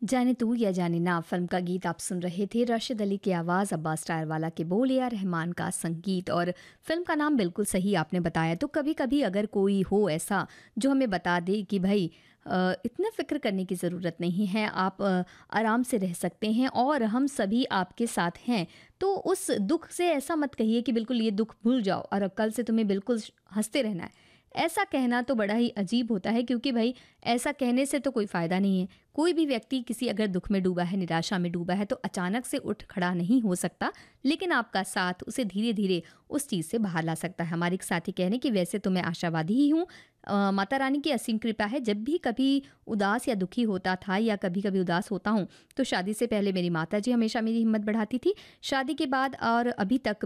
जाने तू या जाने ना फिल्म का गीत आप सुन रहे थे। राशिद अली की आवाज़, अब्बास टायरवाला के बोल, या रहमान का संगीत, और फिल्म का नाम बिल्कुल सही आपने बताया। तो कभी कभी अगर कोई हो ऐसा जो हमें बता दे कि भाई इतना फ़िक्र करने की ज़रूरत नहीं है, आप आराम से रह सकते हैं और हम सभी आपके साथ हैं, तो उस दुख से ऐसा मत कहिए कि बिल्कुल ये दुख भूल जाओ और अब कल से तुम्हें बिल्कुल हंसते रहना है। ऐसा कहना तो बड़ा ही अजीब होता है, क्योंकि भाई ऐसा कहने से तो कोई फ़ायदा नहीं है। कोई भी व्यक्ति किसी अगर दुख में डूबा है, निराशा में डूबा है, तो अचानक से उठ खड़ा नहीं हो सकता, लेकिन आपका साथ उसे धीरे धीरे उस चीज़ से बाहर ला सकता है। हमारे एक साथी कह रहे हैं कि वैसे तो मैं आशावादी ही हूँ। माता रानी की असीम कृपा है, जब भी कभी उदास या दुखी होता था या कभी कभी उदास होता हूँ, तो शादी से पहले मेरी माता जी हमेशा मेरी हिम्मत बढ़ाती थी। शादी के बाद और अभी तक